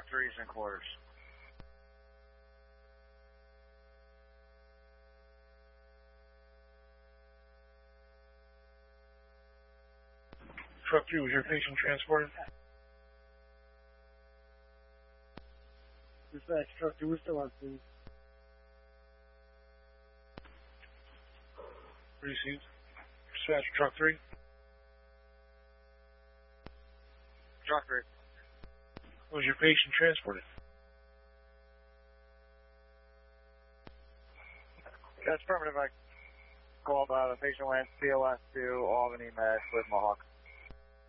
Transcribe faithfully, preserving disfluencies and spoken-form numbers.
Truck three's in quarters. Truck three, was your patient transported? Dispatch, truck two, we're still on scene. Received. Dispatch, truck three. Truck three. Was your patient transported? That's affirmative. I called uh, the patient went C O S to Albany Med with Mohawk.